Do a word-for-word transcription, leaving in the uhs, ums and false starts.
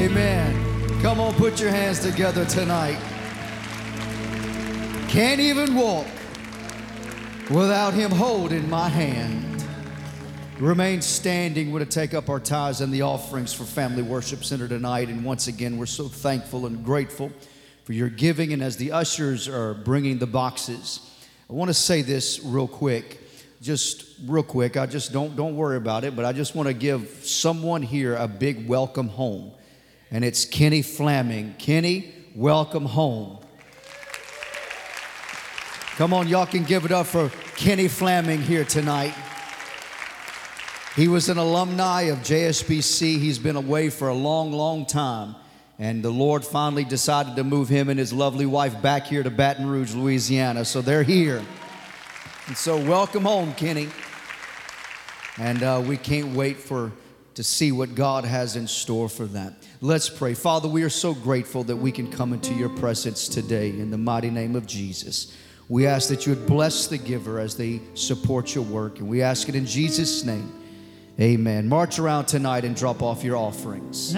Amen. Come on, put your hands together tonight. Can't even walk without him holding my hand. Remain standing. We're to take up our tithes and the offerings for Family Worship Center tonight. And once again, we're so thankful and grateful for your giving. And as the ushers are bringing the boxes, I want to say this real quick. Just real quick. I just don't, don't worry about it. But I just want to give someone here a big welcome home. And it's Kenny Flaming. Kenny, welcome home. Come on, y'all can give it up for Kenny Flaming here tonight. He was an alumni of J S B C. He's been away for a long, long time. And the Lord finally decided to move him and his lovely wife back here to Baton Rouge, Louisiana. So they're here. And so welcome home, Kenny. And uh, we can't wait for to see what God has in store for that. Let's pray. Father, we are so grateful that we can come into your presence today in the mighty name of Jesus. We ask that you would bless the giver as they support your work. And we ask it in Jesus' name. Amen. March around tonight and drop off your offerings.